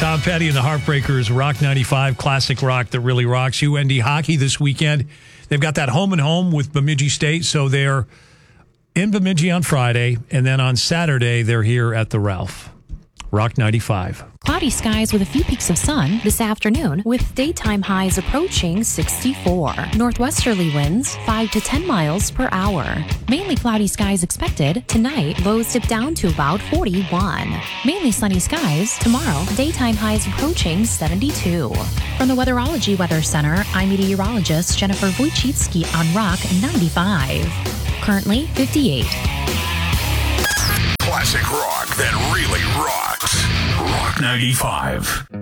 Tom Petty and the Heartbreakers, Rock 95, classic rock that really rocks. UND hockey this weekend. They've got that home and home with Bemidji State, so they're in Bemidji on Friday, and then on Saturday they're here at the Ralph. Rock 95. Cloudy skies with a few peaks of sun this afternoon, with daytime highs approaching 64. Northwesterly winds 5 to 10 miles per hour. Mainly cloudy skies expected. Tonight, lows dip down to about 41. Mainly sunny skies. Tomorrow, daytime highs approaching 72. From the Weatherology Weather Center, I'm meteorologist Jennifer Wojcicki on Rock 95. Currently 58. Classic rock that really rocks. Rock 95.